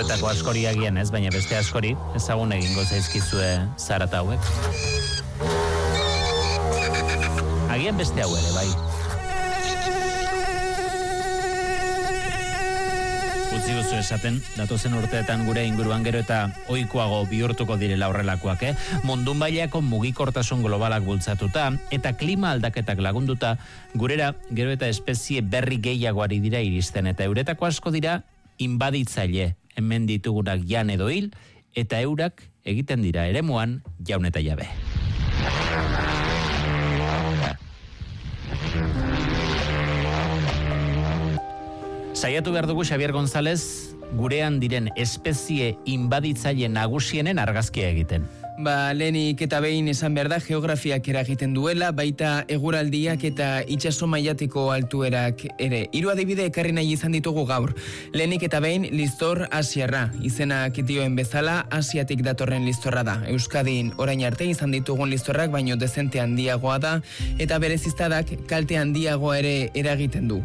zuetako askori agian ez, baina beste askori ezagun egingo zaizkizue zarata hauek. Agian beste hau ere, bai. Utzi guzu esaten, datozen urteetan gure inguruan gero eta ohikoago bihurtuko direla horrelakoak, Mundu mailako mugikortasun globalak bultzatuta eta klima aldaketak lagunduta, gurera gero eta espezie berri gehiagoari dira iristen eta euretako asko dira inbaditzaile, hemen ditugunak jan edo hil, eta eurak egiten dira eremuan jaun eta jabe. Saiatu behar dugu Xabier González gurean diren espezie inbaditzaile nagusienen argazkia egiten. Lehenik eta behin esan behar da geografiak eragiten duela, baita eguraldiak eta itsaso mailateko altuerak ere. 3 adibide ekarri nahi izan ditugu gaur. Lehenik eta behin listor asiarra. Izenak dioen bezala asiatik datorren listorra da. Euskadin orain arte izan ditugun listorrak baino dezente handiagoa da eta bereziztadak kalte handiagoa ere eragiten du.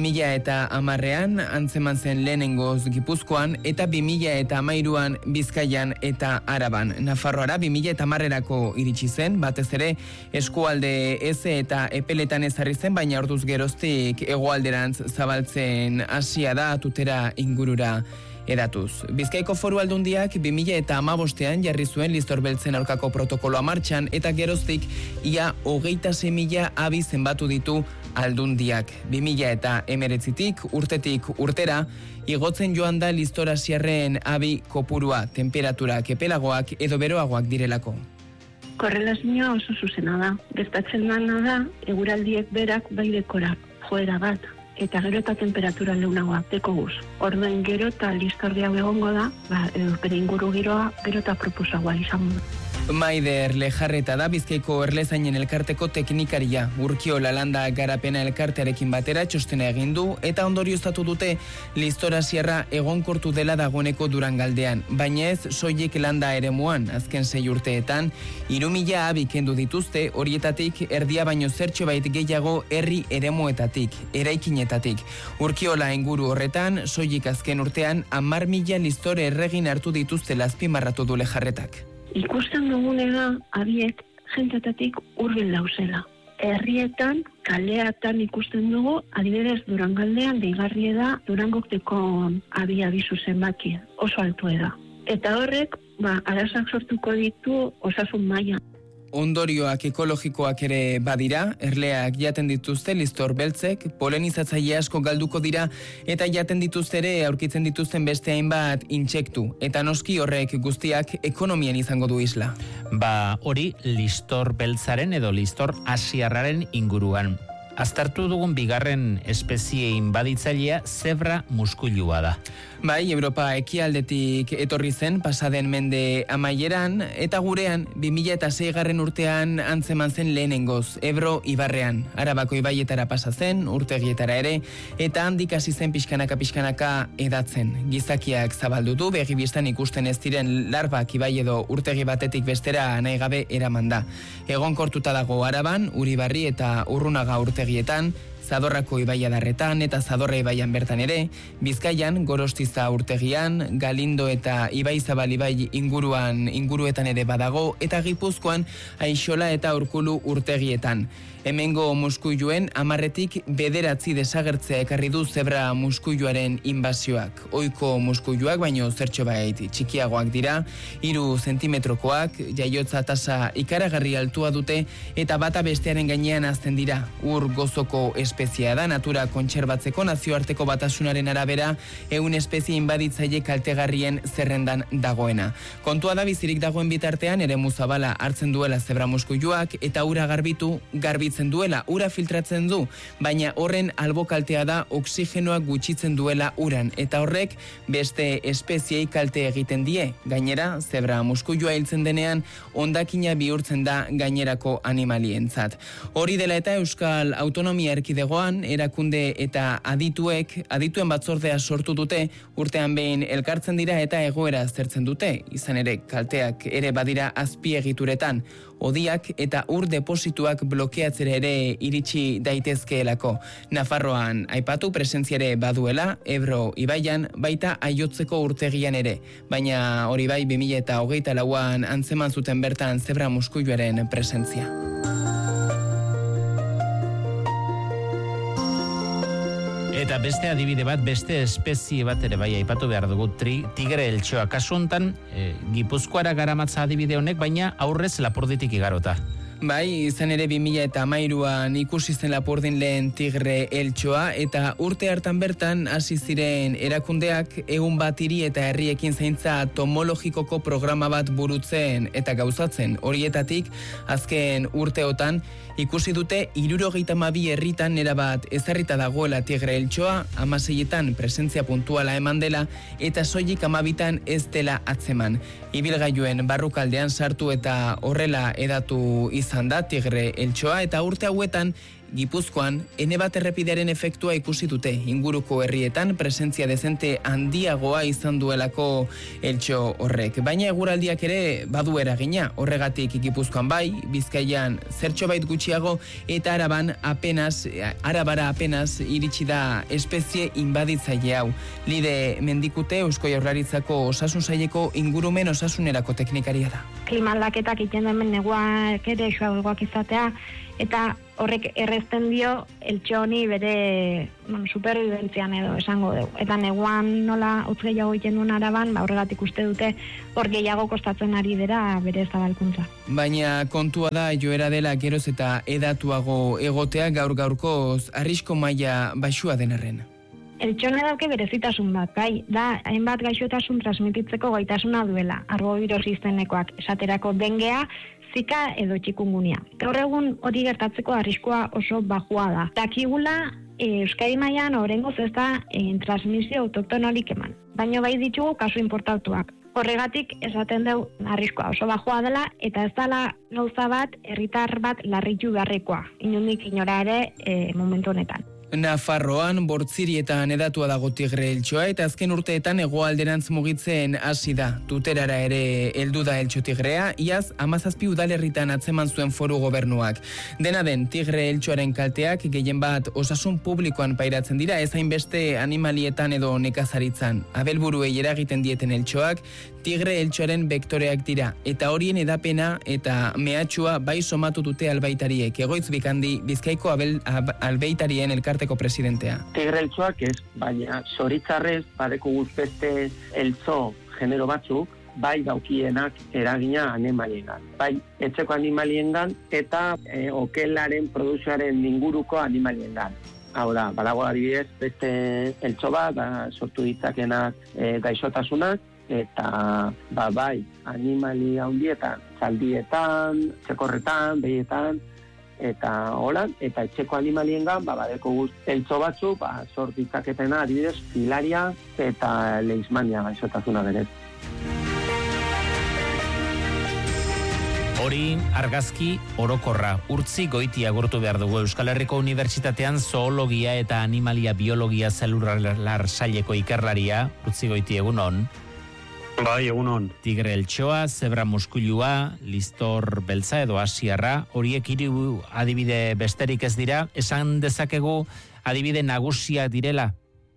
2010an antzeman zen lehenengoz Gipuzkoan eta 2013an Bizkaian eta Araban. Nafarroara 2010erako iritsi zen, batez ere eskualde eze eta epeletan ezarri zen, baina orduz geroztik hegoalderantz zabaltzen hasia da tutera ingurura edatuz. Bizkaiko Foru Aldundiak 2015an jarri zuen listor beltzen aurkako protokoloa martxan eta geroztik ia 26.000 abi zenbatu ditu aldundiak. 2019tik urtetik urtera igotzen joan da listor asiarren abi kopurua, temperaturak epelagoak edo beroagoak direlako. Korrelazioa oso zuzena da. Gertatzen dana da, eguraldiek berak baidekora joera bat, eta gero eta temperatura leunagoak deko guz. Orduen gero eta listordia egongo da, bere inguru giroa gero eta proposagoa izan da. Maider Lejarreta da Bizkaiko Erlezainen elkarteko teknikaria. Urkiola landa garapena elkartearekin batera txostena egin du eta ondorioztatu dute listora sierra egonkortu dela dagoeneko Durangaldean, baina ez soilik landa eremuan. Azken 6 urteetan 3.000 abi kendu dituzte, horietatik erdia baino zertxo bait gehiago herri eremuetatik, eraikinetatik. Urkiola inguru horretan soilik azken urtean 10.000 listore erregin hartu dituzte azpimarratu du Lejarretak. Ikusten dugunera abiek jentetatik hurbil dauzela. Herrietan, kaleatan ikusten dugu, adibidez Durangaldean deigarri da Durangokteko abi zenbakia, oso altua da. Eta horrek, arazoak sortuko ditu osasun maila. Ondorioak ekologikoak ere badira, erleak jaten dituzte listor beltzek, polenizatzaile asko galduko dira eta jaten dituzte ere aurkitzen dituzten beste hainbat intsektu eta noski horrek guztiak ekonomian izango du isla. Hori listor beltzaren edo listor asiarraren inguruan. Aztertu dugun bigarren espezie inbaditzailea zebra muskuilua da. Europa ekialdetik etorri zen pasaden mende amaieran eta gurean 2006 urtean antzeman zen lehenengoz, Ebro ibarrean. Arabako ibaietara pasa zen, urtegietara ere, eta handik hasi zen pixkanaka edatzen. Gizakiak zabaldu du, begibistan ikusten ez diren larbak ibai edo urtegi batetik bestera nahi gabe eraman da. Egonkortuta dago Araban, Uribarri eta Urrunaga urtegietan, Zadorrako ibaiadarretan eta Zadorra ibaian bertan ere, Bizkaian, Gorostiza urtegian, Galindo eta Ibaizabal ibai inguruetan ere badago, eta Gipuzkoan Aixola eta Urkulu urtegietan. Hemengo muskuiluen 10tik 9 desagertzea ekarri du zebra muskuiluaren inbasioak. Ohiko muskuiluak baino zertxo bait txikiagoak dira, 3 zentimetrokoak, jaiotza tasa ikaragarri altua dute eta bata bestearen gainean hazten dira. Ur gozoko espeziea da, natura kontserbatzeko nazioarteko batasunaren arabera 100 espezie inbaditzaile kaltegarrien zerrendan dagoena. Kontua da bizirik dagoen bitartean eremu zabala hartzen duela zebra muskuiluak eta ura garbitzen duela, ura filtratzen du, baina horren albokaltea da oxigenoa gutxitzen duela uran, eta horrek beste espeziei kalte egiten die. Gainera, zebra muskuilua hiltzen denean, hondakina bihurtzen da gainerako animalientzat. Hori dela eta Euskal Autonomia Erkidego Erkidegoan erakunde eta adituen batzordea sortu dute, urtean behin elkartzen dira eta egoera aztertzen dute, izan ere kalteak ere badira azpiegituretan, odiak eta ur deposituak blokeatzera ere iritsi daitezkeelako. Nafarroan aipatu presentziare baduela, Ebro ibaian baita Aiotzeko urtegian ere, baina hori bai 2024an antzeman zuten bertan zebra muskuiluaren presentzia. Eta beste adibide bat, beste espezie bat ere bai aipatu behar dugu, tigre eltxoa. Kasu hontan, Gipuzkoara garamatza adibide honek, baina aurrez Lapurditik igarota. Bai, izan ere 2013an ikusi zen Lapurdin lehen tigre eltxoa eta urte hartan bertan hasi ziren erakundeak egun bat hiri eta herriekin zaintza tomologikoko programa bat burutzen eta gauzatzen. Horietatik, azken urteotan, ikusi dute 72 herritan erabat ezarrita dagoela tigre eltxoa, 16etan presentzia puntuala eman dela eta soilik 12tan ez dela atzeman. Ibilgailuen barrukaldean sartu eta horrela edatu izan da tigre eltxoa eta urte hauetan Gipuzkoan, ene bat errepidearen efektua ikusi dute, inguruko herrietan presentzia dezente handiagoa izan duelako eltxo horrek. Baina eguraldiak ere badu eragina, horregatik Gipuzkoan bai, Bizkaian zertxo bait gutxiago eta Arabara apenas iritsi da espezie inbaditzaile hau. Lide Mendikute Eusko Jaurlaritzako Osasun Saileko ingurumen osasunerako teknikaria da. Klima aldaketak iten hemen neguak ere suagoak izatea, eta horrek errezten dio eltxo honi bere superviventzian edo esango dugu. Eta neguan nola utz gehiago egiten duen Araban, horregatik uste dute hor gehiago kostatzen ari dira bere zabalkuntza. Baina kontua da joera dela geroz eta edatuago egotea gaur-gaurkoz arrisko maila baxua denarren. Eltxone dauke berezitasun bat, bai, da hainbat gaixotasun transmititzeko gaitasuna duela, arbovirosi izenekoak, esaterako dengea, zika edo txikungunia. Gaur egun hori gertatzeko arriskoa oso bajua da. Dakigula Euskadi mailan oraingoz ez da transmisio autoktonorik eman. Baina bai ditugu kasu inportatuak. Horregatik esaten dugu arriskoa oso bajua dela eta ez dela gauza bat herritar bat larritu beharrekoa. Inondik inora ere momentu honetan. Nafarroan bortzirietan edatua dago tigre eltxoa eta azken urteetan hegoalderantz mugitzen hasi da. Tuterara ere heldu da eltxo tigrea, iaz 17 udalerritan atzeman zuen foru gobernuak. Dena den, tigre eltxoaren kalteak gehien bat osasun publikoan pairatzen dira, ez hainbeste animalietan edo nekazaritzan. Abelburuei eragiten dieten eltxoak, tigre eltxoaren bektoreak dira, eta horien edapena eta mehatxua bai somatu dute albaitariek. Egoitz Bikandi, Bizkaiko albeitarien elkarteko presidentea. Tigre eltxoak ez, baina zoritzarrez badeko guzbeste eltxo genero batzuk, bai daukienak eragina animaliengan. Bai etxeko animaliengan eta okelaren produkzioaren inguruko animaliengan. Hau da, badago adibidez, beste eltxo bat, sortu ditzakenak gaixotasunak, eta bai, animali handietan, zaldietan, txekorretan, behietan, eta holan, eta etxeko animaliengan, badeko guzti eltxo batzuk, sort ditzaketena adibidez, filaria eta leishmania gaixotasuna berez. Hori argazki orokorra, Urtzi Goitia agurtu behar dugu. Euskal Herriko Unibertsitatean zoologia eta animalia biologia zelular saileko ikerlaria. Urtzi Goiti, egunon. Bai, egunon. Tigre eltxoa, zebra muskuilua, listor beltza edo asiarra, horiek hiru adibide besterik ez dira, esan dezakegu adibide nagusiak direla?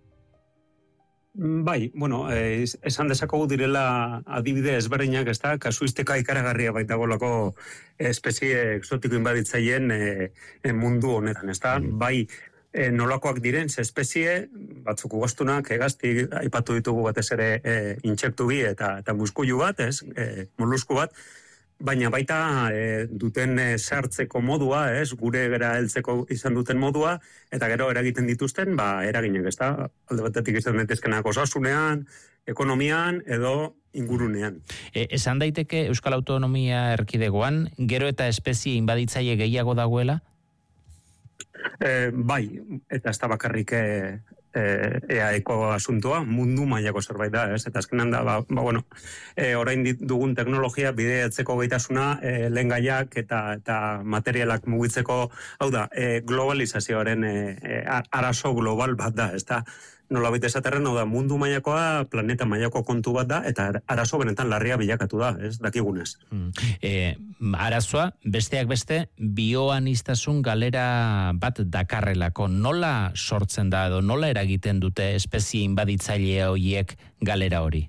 Bai, bueno, esan dezakegu direla adibide ezberdinak, ez da, kasuistika ikaragarria baitagolako espezie exotiko inbaditzaileen mundu honetan, ez da, bai, nolakoak diren, espezie, batzuk ugaztunak, egazti, aipatu ditugu batez ere intsektu bi eta muskuilu bat, molusku bat, baina baita duten sartzeko modua, gure gara heltzeko izan duten modua, eta gero eragiten dituzten, eraginak, ez da, alde batetik izan daitezkenak osasunean, ekonomian edo ingurunean. Esan daiteke Euskal Autonomia Erkidegoan, gero eta espezie inbaditzaile gehiago dagoela? Bai, eta ez da bakarrik EAEko asuntoa, mundu mailako zerbait da, ez? Eta azkenan da, orain dugun teknologia bideatzeko gaitasuna, lehengaiak eta materialak mugitzeko, hau da, globalizazioaren arazo global bat da, ez da? Nola baita esaterren, hau da, mundu mailakoa, planeta mailako kontu bat da, eta arazo benetan larria bilakatu da, ez, dakigunez. Arazoa, besteak beste, bioanistasun galera bat dakarrelako. Nola sortzen da edo nola eragiten dute espezie inbaditzaile horiek galera hori?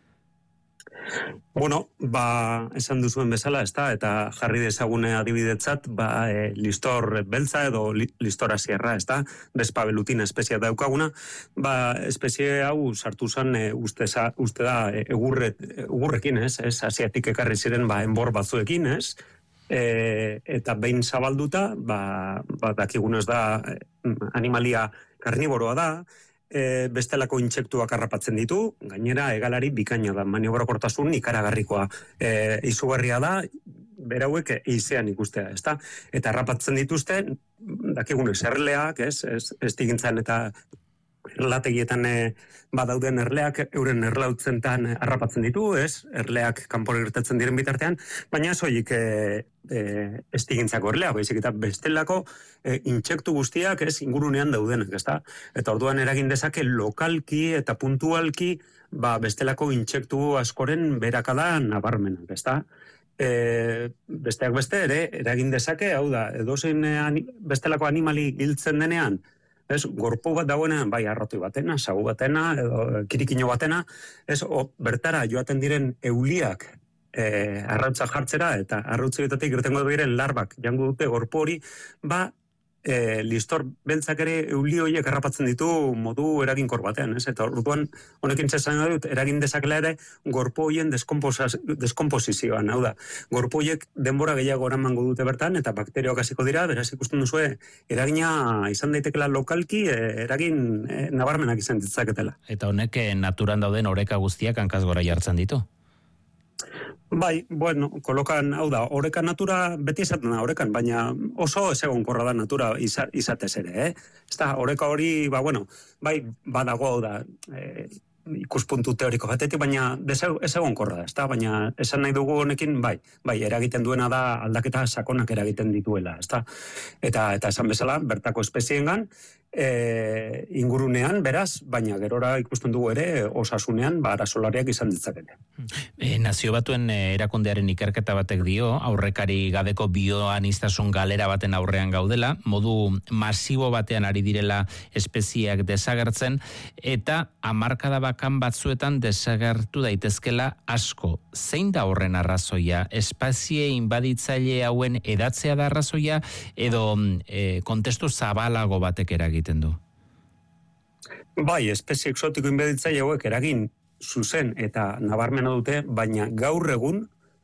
Esan duzuen bezala, eta jarri dezagune adibidetzat, listor beltza edo listora sierra, Vespa velutina espezie daukaguna, espezie hau sartu zen uste da egurrekin, asiatik ekarri ziren enbor batzuekin, eta behin zabalduta, dakigunez da animalia karniboroa da, bestelako intsektuak harrapatzen ditu, gainera egalari bikaina da, maniobrokortasun ikaragarrikoa, izugarria da, berauek eizean ikustea, ezta? Eta harrapatzen dituzte, dakigunez erleak, ez digintzan eta erlategietan badauden erleak, euren erlautzentan harrapatzen ditu, erleak kanpora irtetzen diren bitartean, baina soilik ez digintzako erleak, baizik eta bestelako intsektu guztiak ingurunean daudenak, ezta? Eta orduan eragin dezake lokalki eta puntualki bestelako intsektu askoren berakada nabarmenak, ezta? Besteak beste ere, eragin dezake, hau da, edozein bestelako animali hiltzen denean, gorpu bat dagoenean, arrotoi batena, sagu batena, edo kirikino batena, bertara joaten diren euliak arrautza jartzera, eta arrautzoietatik irtengo diren larbak jango dute gorpu hori, listor beltzak ere euli horiek harrapatzen ditu modu eraginkor batean, eta orduan honekin txesan dut, eragin dezakela ere gorpu horien deskomposizioan, hau da, gorpu horiek denbora gehiago eramango dute bertan, eta bakterioak hasiko dira, beraz ikusten duzue, eragina izan daitekela lokalki, eragin nabarmenak izan ditzaketela. Eta honek naturan dauden oreka guztiak hankaz gora jartzen ditu? Kolokan, hau da, oreka natura beti izaten da orekan, baina oso ez egonkorra da natura izatez ere, Ezta, oreka hori, badago, hau da, ikuspuntu teoriko batetik, baina ez egonkorra da, baina esan nahi dugu honekin, eragiten duena da aldaketa sakonak eragiten dituela, Eta esan bezala, bertako espeziengan, ingurunean, beraz, baina gerora ikusten dugu ere osasunean arasolariak izan ditzakete. Nazio Batuen erakundearen ikerketa batek dio, aurrekari gabeko bioanistasun galera baten aurrean gaudela, modu masibo batean ari direla espezieak desagertzen, eta hamarkada bakan batzuetan desagertu daitezkela asko. Zein da horren arrazoia? Espezie inbaditzaile hauen edatzea da arrazoia, edo kontestu zabalago batek eragiten du? Espezie exotiko inbaditzaile hauek eragin zuzen eta nabarmena dute, baina gaur egun,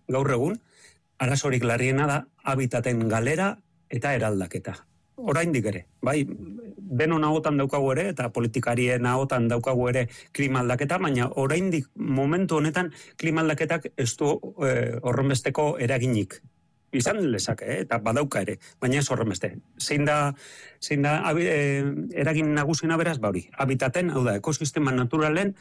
arazorik larriena da habitaten galera eta eraldaketa. Oraindik ere, denon ahotan daukagu ere, eta politikarien ahotan daukagu ere klima aldaketa, baina oraindik momentu honetan klima aldaketak ez du horrenbesteko eraginik. Izan lezake, eta badauka ere, baina ez horrenbeste. Zein da eragin nagusina beraz, habitaten, hau da, ekosistema naturalen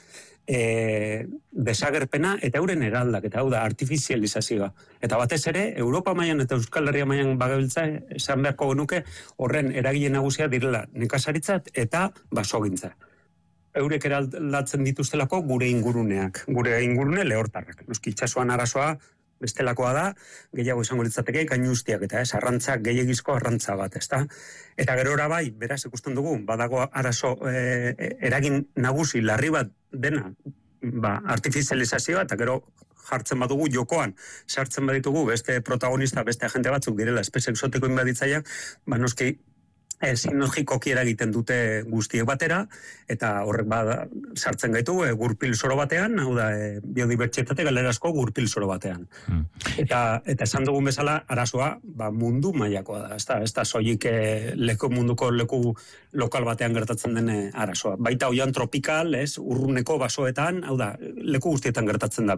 desagerpena eta euren eraldaketa, hau da, artifizializazioa. Eta batez ere, Europa mailan eta Euskal Herria mailan bagabiltza, esan beharko genuke, horren eragile nagusia direla nekazaritzat eta basogintza. Eurek eraldatzen dituztelako gure ingurune lehortarrak. Noski itsasoan arazoa bestelakoa da, gehiago izango litzateke gainuztiak eta arrantzak gehiagizko arrantza bat, Eta gerora beraz ikusten dugu, badago arazo eragin nagusi larri bat dena, artifizializazioa, eta gero jartzen badugu jokoan, sartzen baditugu beste protagonista, beste agente batzuk direla espezie exotiko inbaditzaileak, noski sinergikoki eragiten dute guztiek batera, eta horrek sartzen gaitu gurpil soro batean, hau da, biodibertsitate galerazko gurpil soro batean. Eta esan dugun bezala, arazoa mundu mailakoa da, ez da soilik munduko leku lokal batean gertatzen den arazoa. Baita oian tropikal, urruneko basoetan, hau da, leku guztietan gertatzen dabil.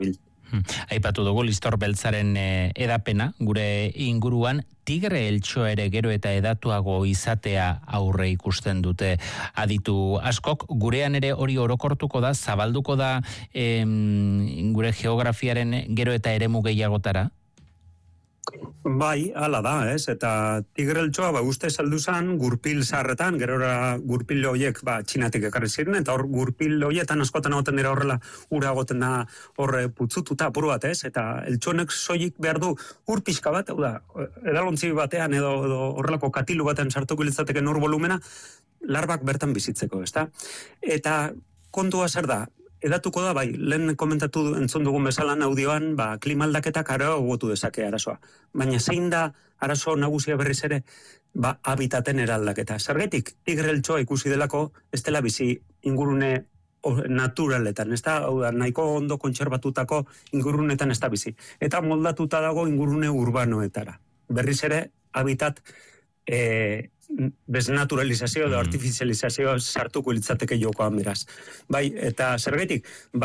Aipatu dugu listor beltzaren edapena, gure inguruan, tigre eltxo ere gero eta edatuago izatea aurre ikusten dute aditu askok, gurean ere hori orokortuko da, zabalduko da gure geografiaren gero eta eremu gehiagotara? Bai, hala da, ez? Eta tigreltxoa, uste saldu zan, gurpil zaharretan, gerora gurpil horiek, txinatik ekarri ziren, eta hor gurpil horietan askotan egoten dira horrela, ura egoten da horre putzututa apuru bat, ez? Eta eltxonek soilik behar du ur pixka bat, hau da, edalontzi batean edo horrelako katilu batean sartuko litzateke ur volumena, larbak bertan bizitzeko, ezta? Eta kontua zer da, edatuko da, lehen komentatu entzun dugun bezala audioan, klima aldaketak areagotu dezake arazoa. Baina zein da arazo nagusia berriz ere, habitaten eraldaketa. Zergatik, tigreltxoa ikusi delako, ez dela bizi ingurune naturaletan, ez da, nahiko ondo kontserbatutako ingurunetan ez da bizi. Eta moldatuta dago ingurune urbanoetara. Berriz ere, habitat desnaturalizazio edo artifizializazio sartuko litzateke jokoan beraz. Eta zergatik,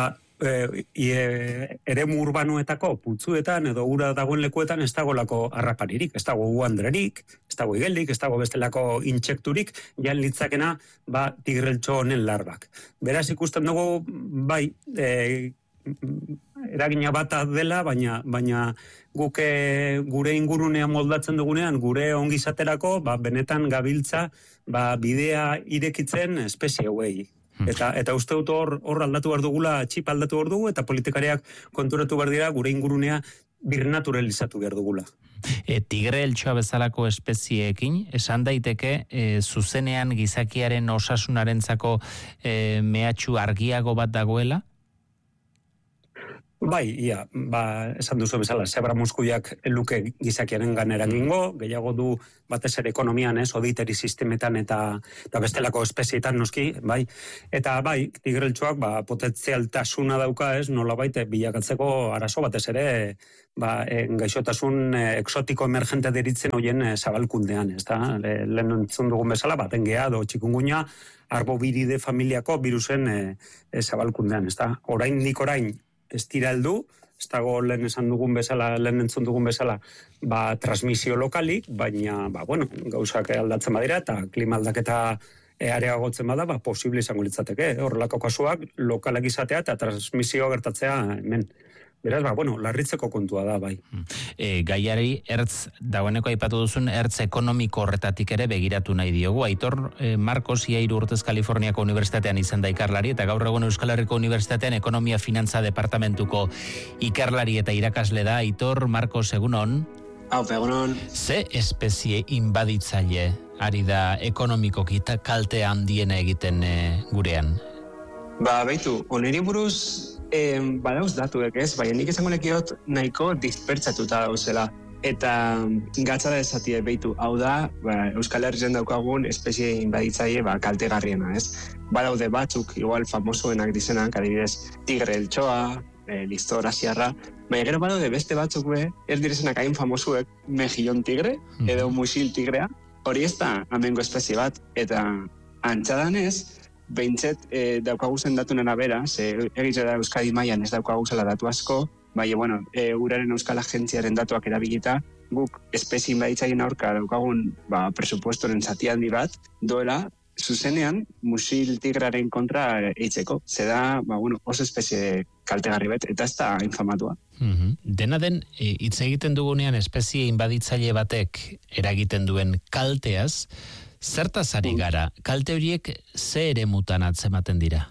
eremu urbanoetako putzuetan edo ura dagoen lekuetan ez dagolako harraparirik, ez dago uandrerik, ez dago igeldik, ez dago bestelako intsekturik, jan litzakena tigreltxo honen larbak. Beraz ikusten dugu, eragina bat dela, baina guk gure ingurunea moldatzen dugunean, gure ongizaterako, benetan gabiltza, bidea irekitzen espezie hauei. Eta uste dut hor aldatu behar dugula, txip aldatu behar dugu, eta politikariak konturatu behar dira gure ingurunea birnaturalizatu behar dugula. Tigre eltxoa bezalako espezieekin, esan daiteke zuzenean gizakiaren osasunarentzako mehatxu argiago bat dagoela? Esan duzu bezala, zebra muskuiak luke gizakiaren ganera gingo, gehiago du batez ere ekonomian, oditeri sistemetan eta bestelako espezietan noski, Eta tigreltxoak potentzialtasuna dauka, nolabait bilakatzeko arazo batez ere, gaixotasun exotiko emergente deritzen hoien zabalkundean, lehen entzun dugun bezala, tengea, txikungunya, arbobiride familiako virusen zabalkundean, orain ez dira heldu, ez dago lehen entzun dugun bezala, transmisio lokalik, baina, gauzak aldatzen badira, eta klima aldaketa areagotzen bada, posible izango litzateke, horrelako kasuak lokalak izatea eta transmisio gertatzea hemen. Beraz, larritzeko kontua da, Gaiari, dagoeneko aipatu duzun, ertz ekonomiko horretatik ere begiratu nahi diogu. Aitor Marcos, ia 3 urtez Kaliforniako Unibertsitatean izan da ikerlari, eta gaur egun Euskal Herriko Unibertsitatean Ekonomia Finantza Departamentuko ikerlari eta irakasle da. Aitor Marcos, egunon? Egunon. Ze espezie inbaditzaile ari da ekonomikoki kalte handiena egiten gurean? Baitu, oneri buruz badauz datuek ez, baina nik esango nekiot nahiko dispertsatuta dauzela. Eta gatza da esatie beitu, hau da, Euskal Herrian daukagun espezie inbaditzaile kaltegarriena ez. Badaude batzuk, igual famosoenak dizenak, adibidez tigre eltxoa, listor asiarra, baina gero badaude beste batzuk ez direzenak hain famosuek mejillon tigre, edo musil tigrea, hori ez da amengo espezie bat, eta antxadanez, behintzet daukaguzen datunen abera, egitze da Euskadi mailan ez daukaguzela datu asko, uraren Euskal Agentziaren datuak erabilita, guk espezie inbaditzaileen aurka daukagun presupuestoren zati handi bat, doela, zuzenean, musil tigraren kontra eitzeko. Zeda, oso espezie kaltegarri bet, eta ez da infamatua. Dena den, hitz egiten dugunean espezie inbaditzaile batek eragiten duen kalteaz, zertaz ari gara, kalte horiek ze eremutan atzematen dira?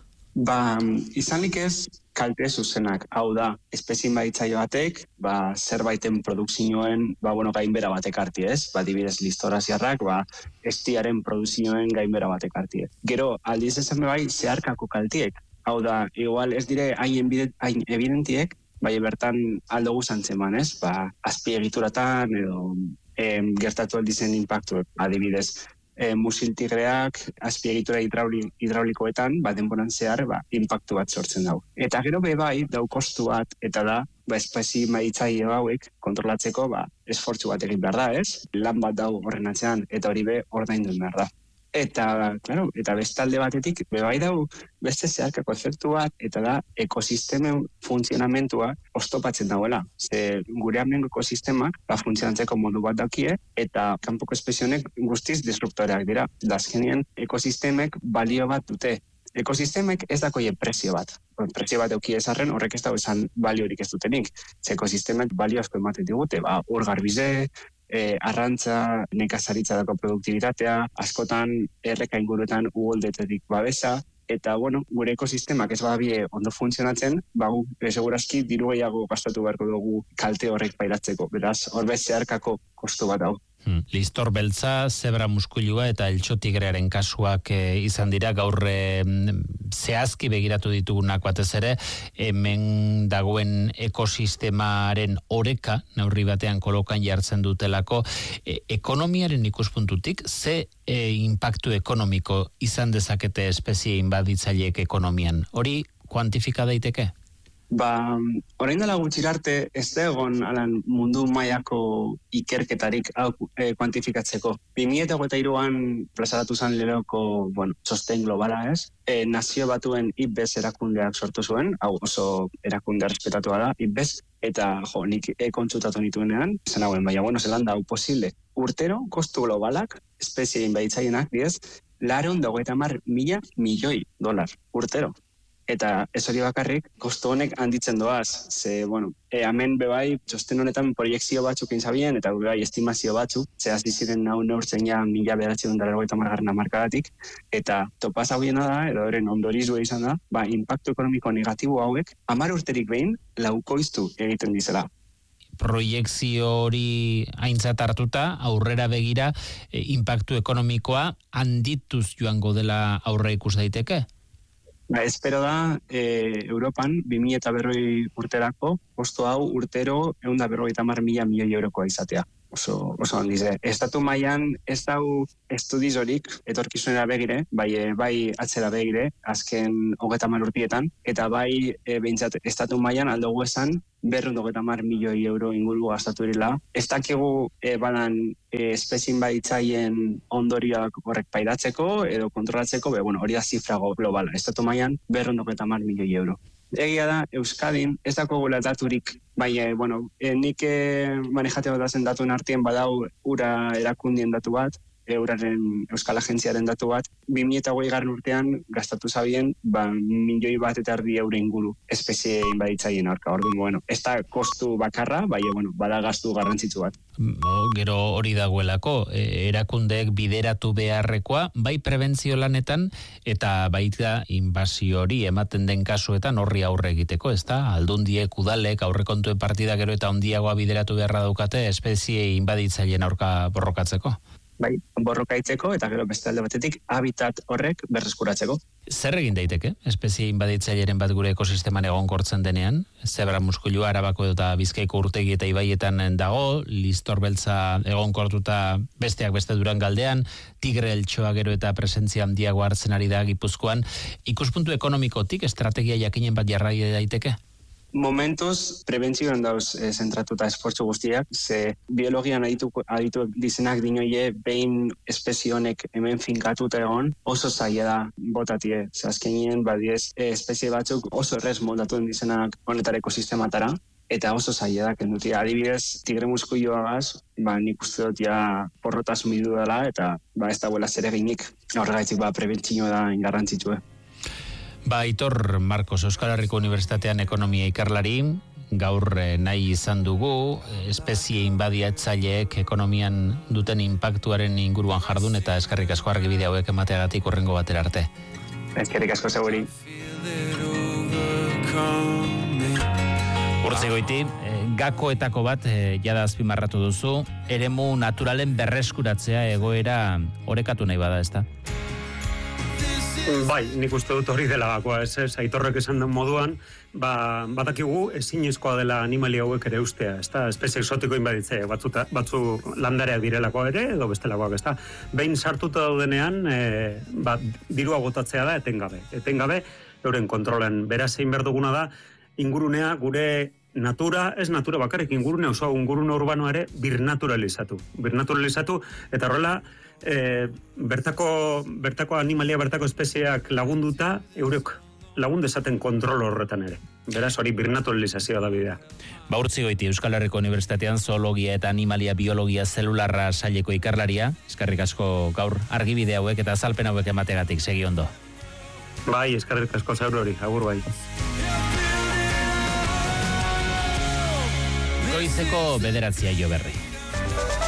Izanik ez kalte zuzenak, hau da, espezie inbaditzaile batek, zerbaiten produkzioen, gainbera batek harti ez, dibidez listoraziarrak, estiaren produkzioen gainbera batek harti ez. Gero, aldiz esan zeharkako kaltiek, hau da, igual ez dire hain evidentiek, bertan aldo guzan zeman ez, azpiegituratan edo gertatu aldizen impactuek, adibidez, musil tigreak azpiegitura hidraulikoetan, denboran zehar, impactu bat sortzen dau. Eta gero dau kostu bat, eta da, espezie inbaditzaile hauek kontrolatzeko, esfortzu bat egin behar da, ez? Lan bat dau horren atzean, eta hori ordaindu behar da. Eta, claro, eta bestalde batetik, bai dau beste zeharkako efektu bat, eta da ekosistemen funtzionamentua oztopatzen dagoela. Ze gure hemengo ekosistemak funtzionatzeko modu bat daukie, eta kanpoko espezionek guztiz disruptoreak dira. Da azkenien ekosistemek balio bat dute. Ekosistemek ez dakoie presio bat. Presio bat euki ezarren horrek ez dago esan baliorik ez dutenik. Ze ekosistemek balio asko ematen digute, ur garbize, arrantza, nekazaritza dako produktibitatea, askotan erreka inguruetan uholdetetik babesa, eta, gure ekosistemak ez badabie ondo funtzionatzen, segurazki diru gehiago gastatu beharko dugu kalte horrek pairatzeko. Beraz, horbez zeharkako kostu bat hau. Listor beltza, zebra muskuilua eta eltxotigrearen kasuak izan dira, gaur zehazki begiratu ditugunak batez ere, hemen dagoen ekosistemaren oreka, neurri batean kolokan jartzen dutelako, ekonomiaren ikuspuntutik, ze impactu ekonomiko izan dezakete espezie inbaditzaileek ekonomian? Hori kuantifika daiteke? Orain dela gutxirarte ez da egon mundu mailako ikerketarik kuantifikatzeko. 2023an plazaratu zen leroko, sosten globala ez, nazio batuen IPBES erakundeak sortu zuen, hau oso erakunde respetatua da, IPBES, eta nik kontzultatu nituenean, esan hauen, zelanda hau posible. Urtero, kostu globalak, espezie inbaditzaienak, 850 milioi dolar, urtero. Eta ez hori bakarrik, kostu honek handitzen doaz. Ze, hemen bebai, txosten honetan proiekzio batzuk inzabien, eta bebai estimazio batzuk, zehaz diziren nau neurtzen ja 1980 markadatik, eta topaz hau da, edo eren ondorizue izan da, impactu ekonomiko negatibo hauek, 10 urterik behin, laukoiztu egiten dizela. Proiekzio hori aintzat hartuta, aurrera begira, impactu ekonomikoa handituz joango dela aurre ikus daiteke? Espero da, Europan 2040 urterako, kostu hau urtero 150.000 milioi eurokoa izatea. Oso handize. Estatu mailan ez dau estudiz horik, etorkizunera begire, bai atzera begire, azken 30 urtietan, eta bai behintzat estatu mailan aldugu esan 250 milioi euro inguru gastatu direla. Ez dakigu badan espezien baditzaien ondorioak horrek pairatzeko edo kontrolatzeko, hori da zifra globala. Estatu mailan 250 milioi euro. Egia da, Euskadin ez daukagula daturik, nik manejateo dazen datuen artien badau ura erakundien datu bat, uraren Euskal Agentziaren datu bat, 2020 urtean gastatu zabien, 1,5 euro inguru espezie inbaditzaien aurka. Orduan, ez da kostu bakarra, bada gastu garrantzitsu bat. Gero hori dagoelako, erakundeek bideratu beharrekoa, bai prebentzio lanetan, eta baita inbasio hori ematen den kasuetan horri aurre egiteko, ez da? Aldundiek, udalek, aurrekontuen partida gero eta handiagoa bideratu beharra daukate espezie inbaditzaileen aurka borrokatzeko? Bai, borrokaitzeko eta gero beste alde batetik habitat horrek berreskuratzeko. Zer egin daiteke? Espezie inbaditzaileren bat gure ekosisteman egonkortzen denean, zebra muskuilua Arabako eta Bizkaiko urtegi eta ibaietan dago, listor beltza egonkortuta besteak beste Durangaldean, tigre eltxoa gero eta presentzia handiago hartzen ari da Gipuzkoan. Ikuspuntu ekonomikotik estrategia jakinen bat jarrai daiteke? Momentuz, prebentzioan dauz zentratuta esfortzu guztiak, ze biologian aditu dizenak dinoie behin espezie honek hemen finkatuta egon, oso zaila da botatie. Ze azkenien, badiez, espezie batzuk oso errez moldatuen dizenak honetar ekosistematara, eta oso zaila da, kendutia. Adibidez, tigre muskuilloagaz, nik uste dut ja porrotasun bidu dela, eta ez dagoela zer eginik. Horregaitzik prebentzioa da ingarrantzitsue. Aitor Marcos, Euskal Herriko Unibertsitatean ekonomia ikerlari, gaur nahi izan dugu, espezie inbadiatzaileek ekonomian duten impactuaren inguruan jardun, eta eskerrik asko argibide hauek emateagatik hurrengo batera arte. Eskerrik asko seguri. Urtzigoiti, gakoetako bat jada azpimarratu duzu, eremu naturalen berreskuratzea egoera orekatu nahi bada, ezta? Bai, nik uste dut hori dela gakoa, Aitorrek esan den moduan, badakigu ezinezkoa dela animali hauek ere ustea, ezta? Espezie exotiko inbaditzaile, batzu landareak direlako ere, edo bestelakoak, ezta? Behin sartuta daudenean, dirua botatzea da etengabe, euren kontrolen. Beraz, egin behar duguna da, ingurunea gure natura, ez natura bakarrik, ingurune oso ingurune urbanoa ere birnaturalizatu, eta horrela, bertako animalia, bertako espeziak lagunduta, eurek lagun dezaten kontrol horretan ere. Beraz, hori birnaturalizazioa da bidea. Urtzi Goiti, Euskal Herriko Unibertsitatean zoologia eta animalia biologia zelularra saileko ikerlaria, eskerrik asko gaur argibide hauek eta azalpen hauek emategatik, segi ondo. Bai, eskerrik asko zaur hori, agur bai. Goizeko 9 jo berri.